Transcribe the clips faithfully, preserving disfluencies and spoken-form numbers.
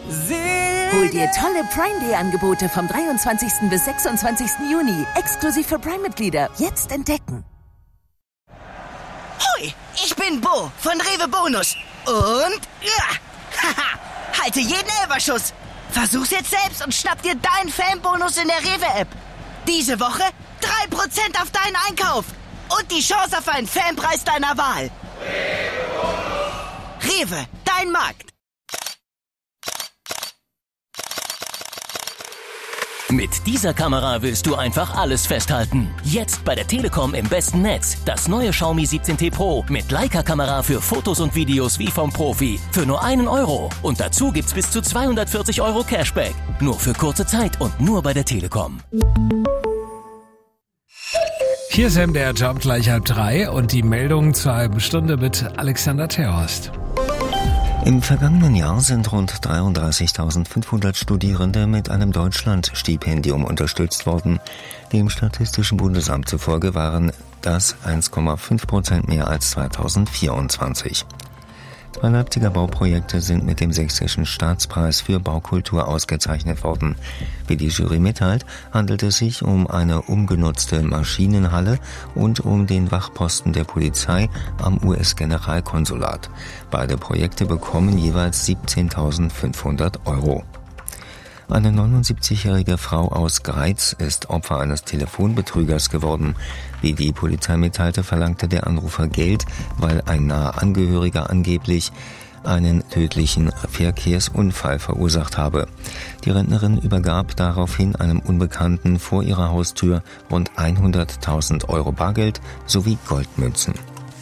Hol dir tolle Prime Day Angebote vom dreiundzwanzigsten bis sechsundzwanzigsten Juni. Exklusiv für Prime-Mitglieder. Jetzt entdecken. Hoi, ich bin Bo von Rewe Bonus. Und ja, haha, halte jeden Elferschuss. Versuch's jetzt selbst und schnapp dir deinen Fanbonus in der Rewe-App. Diese Woche drei Prozent auf deinen Einkauf. Und die Chance auf einen Fanpreis deiner Wahl. Rewe, dein Markt. Mit dieser Kamera willst du einfach alles festhalten. Jetzt bei der Telekom im besten Netz. Das neue Xiaomi siebzehn T Pro mit Leica-Kamera für Fotos und Videos wie vom Profi. Für nur einen Euro. Und dazu gibt's bis zu zweihundertvierzig Euro Cashback. Nur für kurze Zeit und nur bei der Telekom. Hier ist M D R Job gleich halb drei und die Meldung zur halben Stunde mit Alexander Terhorst. Im vergangenen Jahr sind rund dreiunddreißigtausendfünfhundert Studierende mit einem Deutschlandstipendium unterstützt worden. Dem Statistischen Bundesamt zufolge waren das eins Komma fünf Prozent mehr als zweitausendvierundzwanzig. Zwei Leipziger Bauprojekte sind mit dem Sächsischen Staatspreis für Baukultur ausgezeichnet worden. Wie die Jury mitteilt, handelt es sich um eine umgenutzte Maschinenhalle und um den Wachposten der Polizei am U S-Generalkonsulat. Beide Projekte bekommen jeweils siebzehntausendfünfhundert Euro. Eine neunundsiebzigjährige Frau aus Greiz ist Opfer eines Telefonbetrügers geworden. Wie die Polizei mitteilte, verlangte der Anrufer Geld, weil ein naher Angehöriger angeblich einen tödlichen Verkehrsunfall verursacht habe. Die Rentnerin übergab daraufhin einem Unbekannten vor ihrer Haustür rund hunderttausend Euro Bargeld sowie Goldmünzen.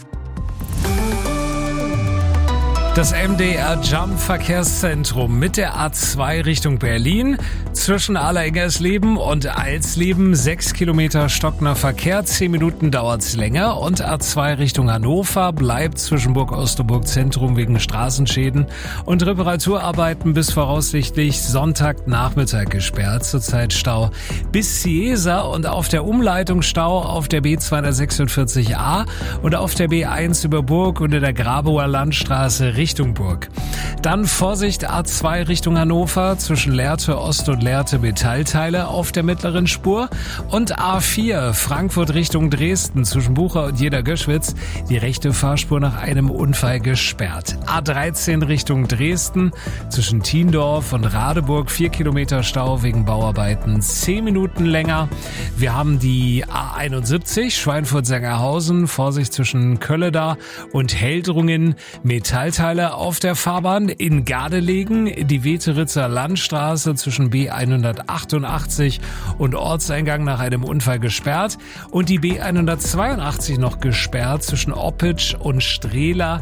Das M D R Jump Verkehrszentrum mit der A zwei Richtung Berlin zwischen Allerengersleben und Alsleben sechs Kilometer stockender Verkehr, zehn Minuten dauert's länger und A zwei Richtung Hannover bleibt zwischen Burg Osterburg Zentrum wegen Straßenschäden und Reparaturarbeiten bis voraussichtlich Sonntagnachmittag gesperrt. Zurzeit Stau bis Ciesa und auf der Umleitung Stau auf der B zweihundertsechsundvierzig A und auf der B eins über Burg und in der Grabower Landstraße Richtung Burg. Dann Vorsicht A zwei Richtung Hannover zwischen Lehrte Ost und Lehrte Metallteile auf der mittleren Spur und A vier Frankfurt Richtung Dresden zwischen Bucher und Jeder-Göschwitz die rechte Fahrspur nach einem Unfall gesperrt. A dreizehn Richtung Dresden zwischen Tiendorf und Radeburg vier Kilometer Stau wegen Bauarbeiten, zehn Minuten länger. Wir haben die A einundsiebzig Schweinfurt-Sengerhausen, Vorsicht zwischen Kölleda und Heldrungen, Metallteile auf der Fahrbahn in Gardelegen, die Weteritzer Landstraße zwischen B hundertachtundachtzig und Ortseingang nach einem Unfall gesperrt und die B hundertzweiundachtzig noch gesperrt zwischen Oppitsch und Strehla.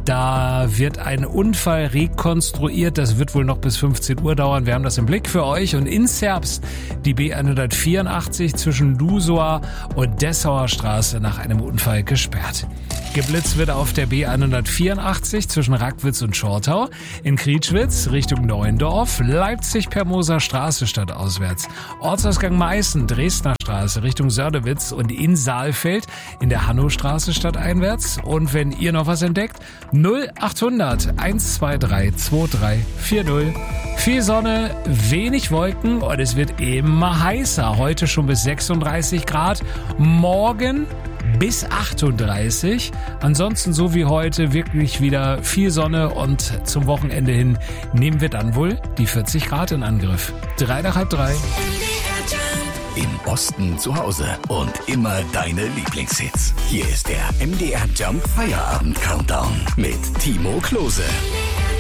Da wird ein Unfall rekonstruiert, das wird wohl noch bis fünfzehn Uhr dauern. Wir haben das im Blick für euch und in Zerbst die B hundertvierundachtzig zwischen Lusower und Dessauer Straße nach einem Unfall gesperrt. Geblitzt wird auf der B hundertvierundachtzig zwischen Rackwitz und Schortau, in Krietschwitz Richtung Neuendorf, Leipzig-Permoser Straße stadtauswärts, Ortsausgang Meißen, Dresdner Straße Richtung Sördewitz und in Saalfeld in der Hannostraße stadteinwärts. Und wenn ihr noch was entdeckt, null achthundert eins zwei drei zwei drei vier null. Viel Sonne, wenig Wolken und es wird immer heißer. Heute schon bis sechsunddreißig Grad, morgen bis achtunddreißig. Ansonsten so wie heute wirklich wieder viel Sonne und zum Wochenende hin nehmen wir dann wohl die vierzig Grad in Angriff. Drei nach halb drei. Im Osten zu Hause und immer deine Lieblingshits. Hier ist der M D R Jump Feierabend Countdown mit Timo Klose.